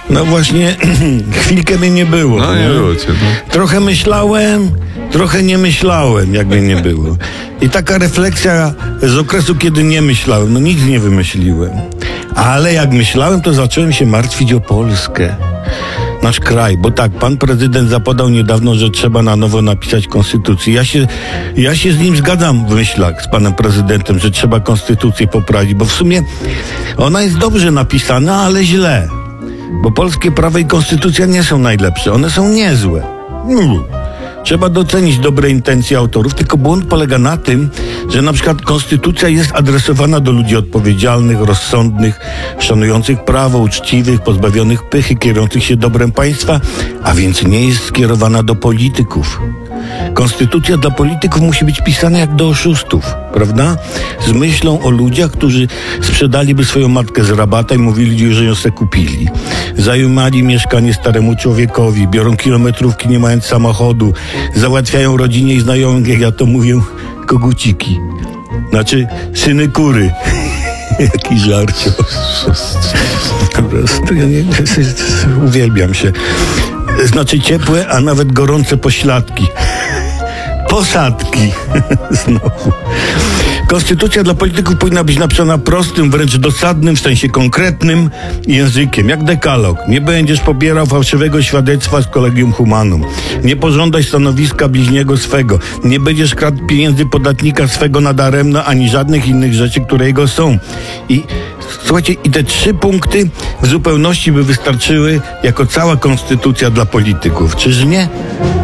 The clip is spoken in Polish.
No właśnie, chwilkę mnie nie było. No nie było cię. No. Trochę myślałem, trochę nie myślałem, jak mnie nie było. I taka refleksja z okresu, kiedy nie myślałem. No nic nie wymyśliłem. Ale jak myślałem, to zacząłem się martwić o Polskę. Nasz kraj, bo tak, pan prezydent zapodał niedawno, że trzeba na nowo napisać konstytucję. Ja się z nim zgadzam w myślach, z panem prezydentem, że trzeba konstytucję poprawić, bo w sumie ona jest dobrze napisana, ale źle. Bo polskie prawo i konstytucja nie są najlepsze, one są niezłe. Trzeba docenić dobre intencje autorów, tylko błąd polega na tym, że na przykład konstytucja jest adresowana do ludzi odpowiedzialnych, rozsądnych, szanujących prawo, uczciwych, pozbawionych pychy, kierujących się dobrem państwa, a więc nie jest skierowana do polityków. Konstytucja dla polityków musi być pisana jak do oszustów, prawda? Z myślą o ludziach, którzy sprzedaliby swoją matkę z rabata i mówili, że ją se kupili. Zajmowali mieszkanie staremu człowiekowi, biorą kilometrówki nie mając samochodu, załatwiają rodzinie i znajomym, jak ja to mówię, koguciki. Znaczy, syny kury. Jaki żarcio. Po prostu, ja nie, uwielbiam się. Znaczy ciepłe, a nawet gorące pośladki. Posadki. Znowu. Konstytucja dla polityków powinna być napisana prostym, wręcz dosadnym, w sensie konkretnym językiem, jak dekalog. Nie będziesz pobierał fałszywego świadectwa z Collegium Humanum. Nie pożądaj stanowiska bliźniego swego. Nie będziesz kradł pieniędzy podatnika swego nadaremno, ani żadnych innych rzeczy, które jego są. I słuchajcie, i te 3 punkty w zupełności by wystarczyły jako cała konstytucja dla polityków. Czyż nie?